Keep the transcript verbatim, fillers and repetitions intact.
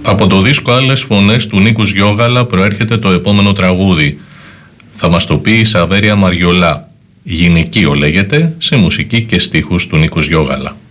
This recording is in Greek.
Από το δίσκο Άλλες Φωνές του Νίκους Γιώγαλα προέρχεται το επόμενο τραγούδι. Θα μας το πει η Σαβέρια Μαριολά. Γυναικείο λέγεται, σε μουσική και στίχους του Νίκους Γιώγαλα.